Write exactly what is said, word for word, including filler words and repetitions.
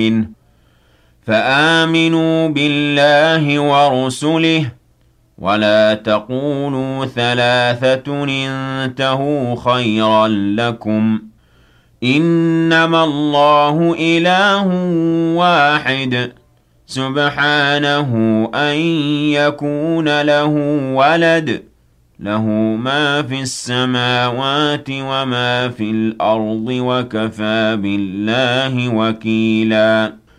منه فآمنوا بالله ورسله ولا تقولوا ثلاثة انتهوا خيرا لكم إنما الله إله واحد سبحانه أن يكون له ولد له ما في السماوات وما في الأرض وكفى بالله وكيلا